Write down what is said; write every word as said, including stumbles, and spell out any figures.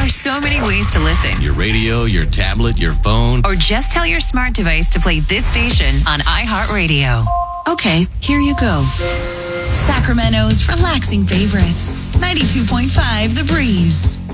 There's so many ways to listen. Your radio, your tablet, your phone. Or just tell your smart device to play this station on iHeartRadio. Okay, here you go. Sacramento's relaxing favorites. ninety-two point five The Breeze.